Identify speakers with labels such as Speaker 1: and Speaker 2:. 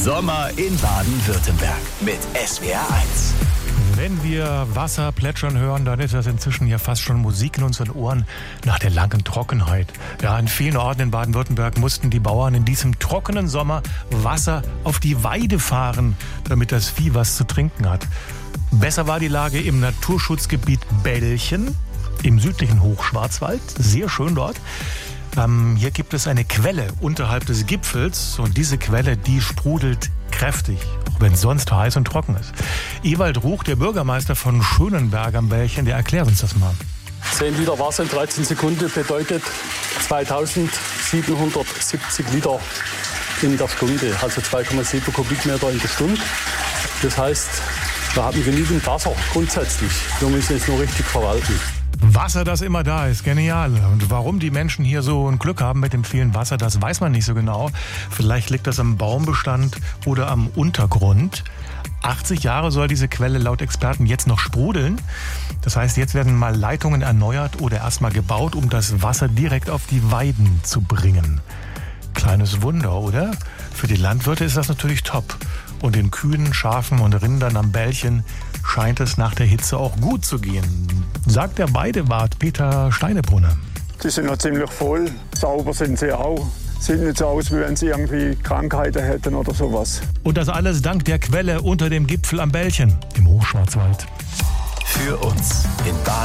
Speaker 1: Sommer in Baden-Württemberg mit SWR1.
Speaker 2: Wenn wir Wasser plätschern hören, dann ist das inzwischen ja fast schon Musik in unseren Ohren nach der langen Trockenheit. Ja, in vielen Orten in Baden-Württemberg mussten die Bauern in diesem trockenen Sommer Wasser auf die Weide fahren, damit das Vieh was zu trinken hat. Besser war die Lage im Naturschutzgebiet Belchen im südlichen Hochschwarzwald. Sehr schön dort. Hier gibt es eine Quelle unterhalb des Gipfels und diese Quelle, die sprudelt kräftig, auch wenn es sonst heiß und trocken ist. Ewald Ruch, der Bürgermeister von Schönenberg am Belchen, der erklärt uns das mal.
Speaker 3: 10 Liter Wasser in 13 Sekunden bedeutet 2770 Liter in der Stunde, also 2,7 Kubikmeter in der Stunde. Das heißt, wir haben genügend Wasser grundsätzlich. Wir müssen es nur richtig verwalten.
Speaker 2: Wasser, das immer da ist, genial. Und warum die Menschen hier so ein Glück haben mit dem vielen Wasser, das weiß man nicht so genau. Vielleicht liegt das am Baumbestand oder am Untergrund. 80 Jahre soll diese Quelle laut Experten jetzt noch sprudeln. Das heißt, jetzt werden mal Leitungen erneuert oder erstmal gebaut, um das Wasser direkt auf die Weiden zu bringen. Kleines Wunder, oder? Für die Landwirte ist das natürlich top. Und den Kühen, Schafen und Rindern am Belchen scheint es nach der Hitze auch gut zu gehen, sagt der Weidewart Peter Steinebrunner.
Speaker 4: Die sind noch ziemlich voll, sauber sind sie auch. Sieht nicht so aus, wie wenn sie irgendwie Krankheiten hätten oder sowas.
Speaker 2: Und das alles dank der Quelle unter dem Gipfel am Belchen im Hochschwarzwald.
Speaker 1: Für uns in Baden